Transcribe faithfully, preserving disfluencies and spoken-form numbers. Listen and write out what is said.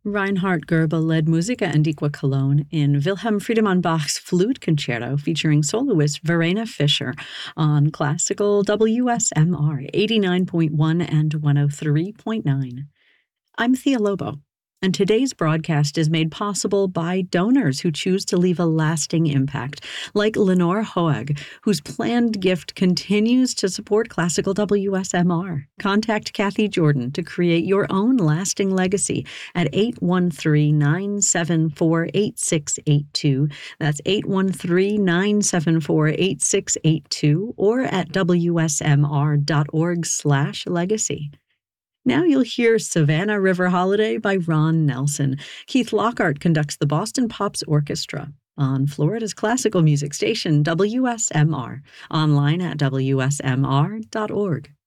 Reinhard Goebel led Musica Antiqua Cologne in Wilhelm Friedemann Bach's Flute Concerto featuring soloist Verena Fischer on Classical W S M R eighty-nine point one and one oh three point nine. I'm Thea Lobo, and today's broadcast is made possible by donors who choose to leave a lasting impact, like Lenore Hoag, whose planned gift continues to support Classical W S M R. Contact Kathy Jordan to create your own lasting legacy at eight one three, nine seven four, eight six eight two. That's eight one three, nine seven four, eight six eight two, or at w s m r dot org slash legacy. Now you'll hear Savannah River Holiday by Ron Nelson. Keith Lockhart conducts the Boston Pops Orchestra on Florida's classical music station, W S M R, online at w s m r dot org.